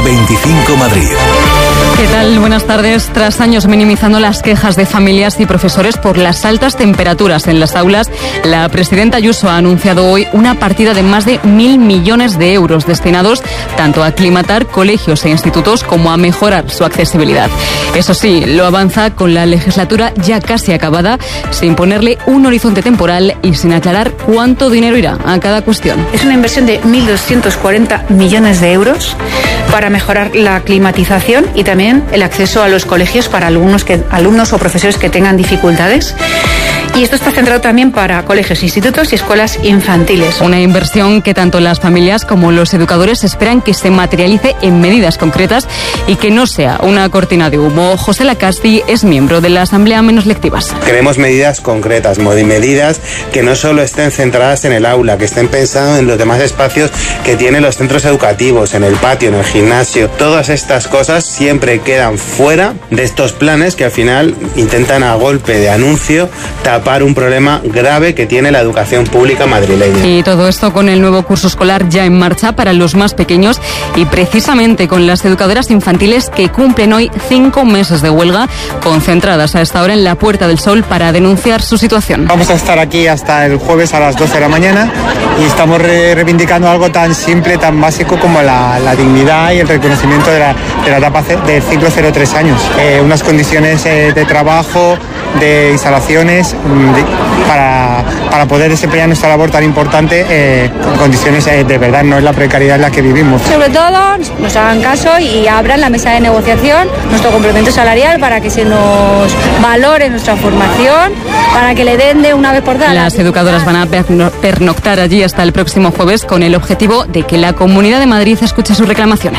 25 Madrid. ¿Qué tal? Buenas tardes. Tras años minimizando las quejas de familias y profesores por las altas temperaturas en las aulas, la presidenta Ayuso ha anunciado hoy una partida de más de 1.000 millones de euros destinados tanto a aclimatar colegios e institutos como a mejorar su accesibilidad. Eso sí, lo avanza con la legislatura ya casi acabada, sin ponerle un horizonte temporal y sin aclarar cuánto dinero irá a cada cuestión. Es una inversión de 1.240 millones de euros para mejorar la climatización y también el acceso a los colegios para alumnos o profesores que tengan dificultades. Y esto está centrado también para colegios, institutos y escuelas infantiles. Una inversión que tanto las familias como los educadores esperan que se materialice en medidas concretas y que no sea una cortina de humo. José Lacasti es miembro de la Asamblea Menos Lectivas. Queremos medidas concretas, medidas que no solo estén centradas en el aula, que estén pensando en los demás espacios que tienen los centros educativos, en el patio, en el gimnasio. Todas estas cosas siempre quedan fuera de estos planes que al final intentan a golpe de anuncio tapar un problema grave que tiene la educación pública madrileña. Y todo esto con el nuevo curso escolar ya en marcha para los más pequeños y precisamente con las educadoras infantiles que cumplen hoy 5 meses de huelga, concentradas a esta hora en la Puerta del Sol para denunciar su situación. Vamos a estar aquí hasta el jueves a las 12 de la mañana y estamos reivindicando algo tan simple, tan básico como la dignidad y el reconocimiento de la etapa del ciclo 0-3 años. Unas condiciones de trabajo, de instalaciones para poder desempeñar nuestra labor tan importante en condiciones de verdad, no es la precariedad en la que vivimos. Sobre todo nos hagan caso y abran la mesa de negociación, nuestro complemento salarial, para que se nos valore nuestra formación, para que le den de una vez por todas. Las educadoras van a pernoctar allí hasta el próximo jueves con el objetivo de que la Comunidad de Madrid escuche sus reclamaciones.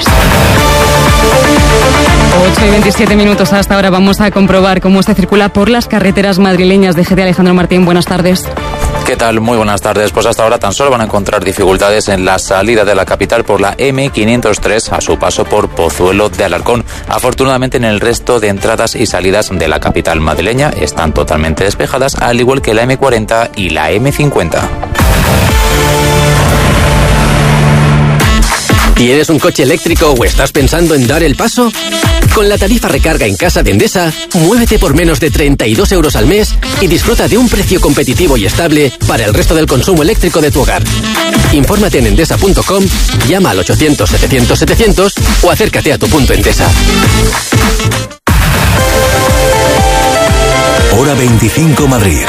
8:27 hasta ahora. Vamos a comprobar cómo se circula por las carreteras madrileñas. De GT Alejandro Martín, buenas tardes. ¿Qué tal? Muy buenas tardes. Pues hasta ahora tan solo van a encontrar dificultades en la salida de la capital por la M503 a su paso por Pozuelo de Alarcón. Afortunadamente en el resto de entradas y salidas de la capital madrileña están totalmente despejadas, al igual que la M40 y la M50. ¿Tienes un coche eléctrico o estás pensando en dar el paso? Con la tarifa recarga en casa de Endesa, muévete por menos de 32 euros al mes y disfruta de un precio competitivo y estable para el resto del consumo eléctrico de tu hogar. Infórmate en endesa.com, llama al 800-700-700 o acércate a tu punto Endesa. Hora 25 Madrid.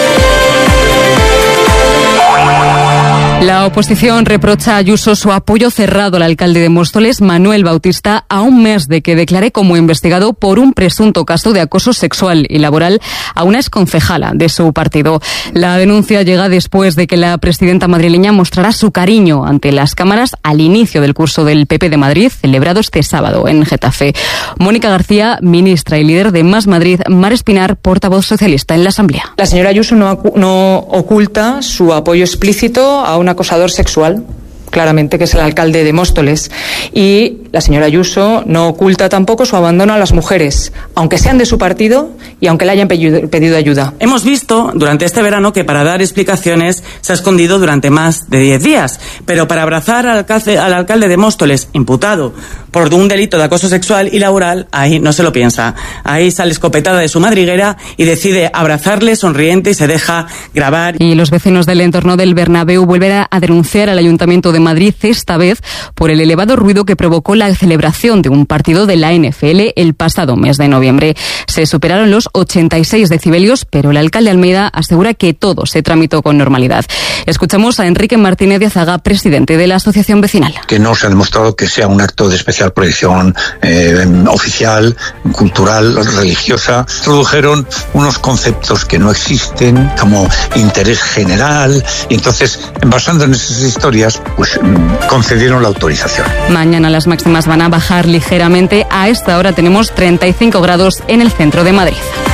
La oposición reprocha a Ayuso su apoyo cerrado al alcalde de Móstoles, Manuel Bautista, a un mes de que declare como investigado por un presunto caso de acoso sexual y laboral a una exconcejala de su partido. La denuncia llega después de que la presidenta madrileña mostrara su cariño ante las cámaras al inicio del curso del PP de Madrid, celebrado este sábado en Getafe. Mónica García, ministra y líder de Más Madrid, Mar Espinar, portavoz socialista en la Asamblea. La señora Ayuso no oculta su apoyo explícito a un acosador sexual, claramente, que es el alcalde de Móstoles. Y la señora Ayuso no oculta tampoco su abandono a las mujeres, aunque sean de su partido y aunque le hayan pedido ayuda. Hemos visto durante este verano que para dar explicaciones se ha escondido durante más de 10 días, pero para abrazar al alcalde de Móstoles, imputado por un delito de acoso sexual y laboral, ahí no se lo piensa. Ahí sale escopetada de su madriguera y decide abrazarle sonriente y se deja grabar. Y los vecinos del entorno del Bernabéu vuelven a denunciar al Ayuntamiento de Madrid, esta vez por el elevado ruido que provocó la celebración de un partido de la NFL el pasado mes de noviembre. Se superaron los 86 decibelios, pero el alcalde Almeida asegura que todo se tramitó con normalidad. Escuchamos a Enrique Martínez de Azaga, presidente de la asociación vecinal. Que no se ha demostrado que sea un acto de especial proyección oficial, cultural, religiosa. Introdujeron unos conceptos que no existen, como interés general, y entonces, basando en esas historias, pues concedieron la autorización. Mañana las máximas van a bajar ligeramente. A esta hora tenemos 35 grados en el centro de Madrid.